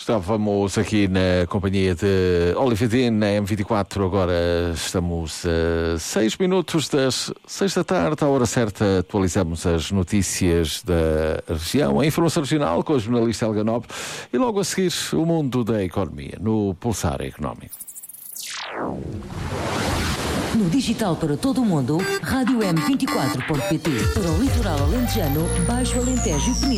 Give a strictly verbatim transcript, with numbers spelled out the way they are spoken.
Estávamos aqui na companhia de Olivedine, na M vinte e quatro, agora estamos a seis minutos das seis da tarde, à hora certa atualizamos as notícias da região, a informação regional com a jornalista Helga Nobre e logo a seguir o mundo da economia, no Pulsar Económico. No digital para todo o mundo, rádio m vinte e quatro ponto pt. Para o litoral alentejano, Baixo Alentejo e Península.